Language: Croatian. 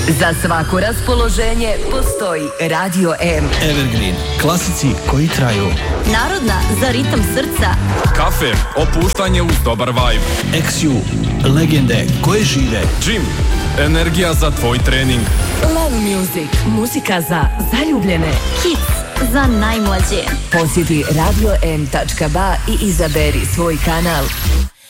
Za svako raspoloženje postoji Radio M. Evergreen, klasici koji traju. Narodna za ritam srca. Kafe, opuštanje uz dobar vibe. XU, legende koje žive. Gym, energija za tvoj trening. Love Music, muzika za zaljubljene. Kids, za najmlađe. Posjeti radioM.ba i izaberi svoj kanal.